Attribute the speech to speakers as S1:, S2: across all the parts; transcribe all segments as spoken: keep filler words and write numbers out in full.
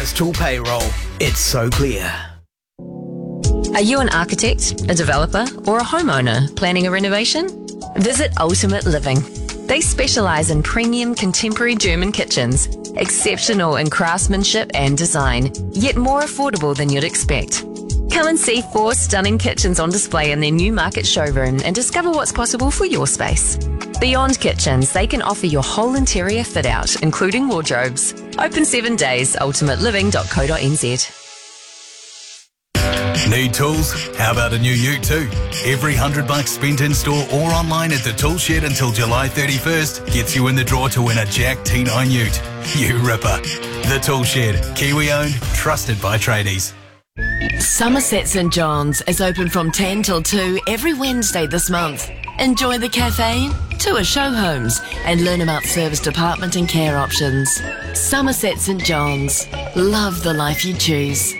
S1: Bristol Payroll. It's so clear.
S2: Are you an architect, a developer, or a homeowner planning a renovation? Visit Ultimate Living. They specialise in premium contemporary German kitchens, exceptional in craftsmanship and design, yet more affordable than you'd expect. Come and see four stunning kitchens on display in their new market showroom and discover what's possible for your space. Beyond kitchens, they can offer your whole interior fit out, including wardrobes. Open seven days, ultimate living dot co dot n z.
S3: Need tools? How about a new ute too? Every hundred bucks spent in store or online at the Tool Shed until July thirty-first gets you in the draw to win a Jack T nine ute. You ripper. The Tool Shed, Kiwi owned, trusted by tradies.
S4: Somerset St John's is open from ten till two every Wednesday this month. Enjoy the cafe, tour show homes and learn about service department and care options. Somerset St John's. Love the life you choose.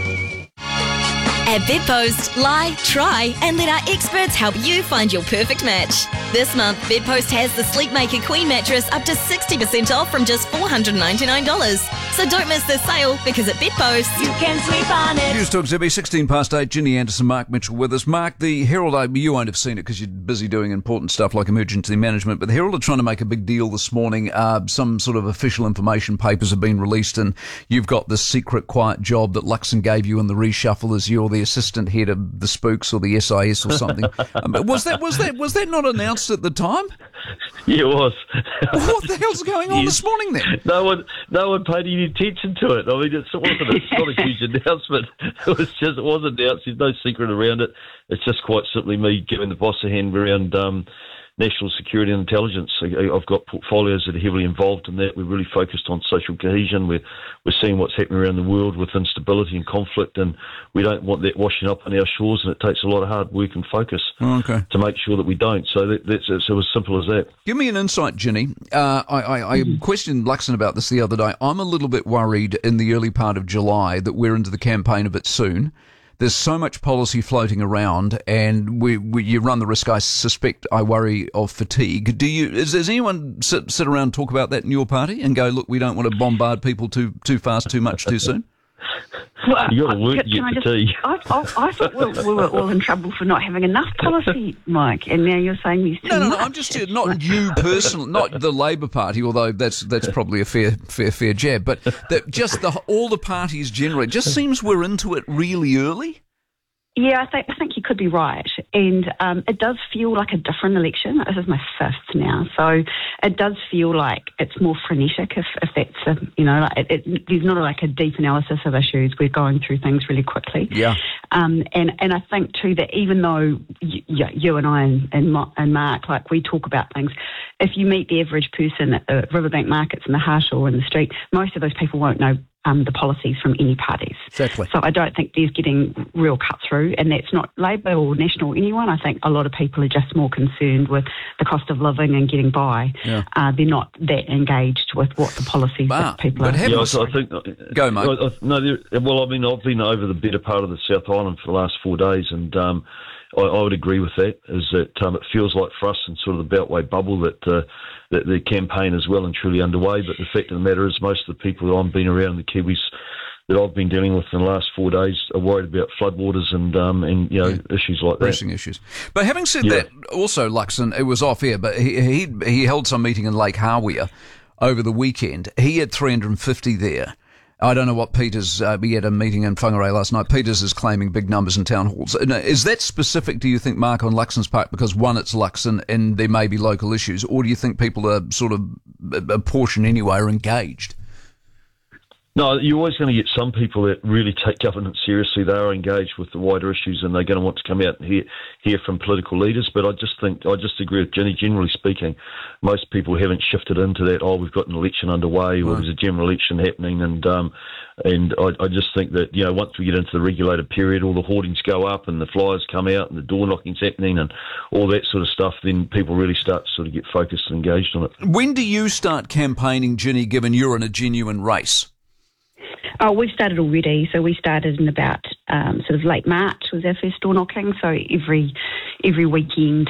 S5: At Bedpost, lie, try, and let our experts help you find your perfect match. This month, Bedpost has the Sleepmaker Queen mattress up to sixty percent off from just four hundred ninety-nine dollars. So don't miss this sale, because at Bedpost, you can sleep on it.
S6: News Talk Zibby, sixteen past eight, Ginny Anderson, Mark Mitchell with us. Mark, the Herald, you won't have seen it because you're busy doing important stuff like emergency management, but the Herald are trying to make a big deal this morning. Uh, some sort of official information papers have been released, and you've got this secret quiet job that Luxon gave you in the reshuffle as you're the assistant head of the Spooks or the S I S or something. um, was that was that was that not announced at the time?
S7: Yeah, it was.
S6: What the hell's going on
S7: Yes.
S6: this morning then?
S7: No one, no one paid any attention to it. I mean, it's, it wasn't. It's not a huge announcement. It was just. It wasn't announced. There's no secret around it. It's just quite simply me giving the boss a hand around um, national security and intelligence. I- I've got portfolios that are heavily involved in that. We're really focused on social cohesion. We're we're seeing what's happening around the world with instability and conflict, and we don't want that washing up on our shores. And it takes a lot of hard work and focus
S6: Oh, okay.
S7: to make sure that we don't. So that, that's it's as simple as that.
S6: Give me an insight, Ginny. Uh, I, I, I questioned Luxon about this the other day. I'm a little bit worried in the early part of July that we're into the campaign a bit soon. There's so much policy floating around, and we, we you run the risk, I suspect, I worry, of fatigue. Do you? Is, does anyone sit, sit around and talk about that in your party and go, look, we don't want to bombard people too too fast, too much, too soon?
S8: Well,
S7: You got to work
S8: can-
S7: to get
S8: can I just-
S7: fatigue.
S8: I, I, I thought we, we were all in trouble for not having enough policy, Mike, and now you're saying there's too
S6: No, no, no.
S8: much.
S6: I'm just uh, not you personally, not the Labor Party, although that's that's probably a fair fair fair jab. But that just the all the parties generally. It just seems we're into it really early.
S8: Yeah, I think I think you could be right, and um, it does feel like a different election. This is my fifth now, so it does feel like it's more frenetic. If, if that's a, you know, like it, it, there's not like a deep analysis of issues. We're going through things really quickly.
S6: Yeah.
S8: Um, and and I think too that even though you, you and I and, and Ma- and Mark, like we talk about things, if you meet the average person at the Riverbank markets in the hush or in the street, most of those people won't know Um, the policies from any parties.
S6: Exactly.
S8: So I don't think there's getting real cut through, and that's not Labor or National or anyone. I think a lot of people are just more concerned with the cost of living and getting by.
S6: Yeah.
S8: Uh, they're not that engaged with what the policies
S6: Ah,
S8: that people
S6: but
S8: are.
S6: have-
S7: Yeah, I, I think.
S6: Go, mate.
S7: I, I, no, there, well, I mean, I've been over the better part of the South Island for the last four days, and um, I, I would agree with that. Is that um, it feels like for us in sort of the Beltway bubble that uh, that the campaign is well and truly underway. But the fact of the matter is, most of the people that I've been around, the Kiwis that I've been dealing with in the last four days, are worried about floodwaters and um, and you know
S6: Yeah.
S7: issues like that.
S6: Pressing issues. But having said
S7: Yeah.
S6: that, also Luxon, it was off air, but he, he he held some meeting in Lake Hawea over the weekend. He had three hundred fifty there. I don't know what Peters, uh, we had a meeting in Whangarei last night. Peters is claiming big numbers in town halls. Now, is that specific, do you think, Mark, on Luxon's part? Because one, it's Luxon and there may be local issues, or do you think people are sort of, a portion anyway, are engaged?
S7: No, you're always going to get some people that really take government seriously. They are engaged with the wider issues, and they're going to want to come out and hear hear from political leaders. But I just think I just agree with Jenny. Generally speaking, most people haven't shifted into that. Oh, we've got an election underway, or
S6: Right.
S7: there's a general election happening, and um, and I, I just think that you know once we get into the regulated period, all the hoardings go up, and the flyers come out, and the door knocking's happening, and all that sort of stuff. Then people really start to sort of get focused and engaged on it.
S6: When do you start campaigning, Ginny, given you're in a genuine race?
S8: Oh, we've started already. So we started in about um, sort of late March was our first door knocking. So every every weekend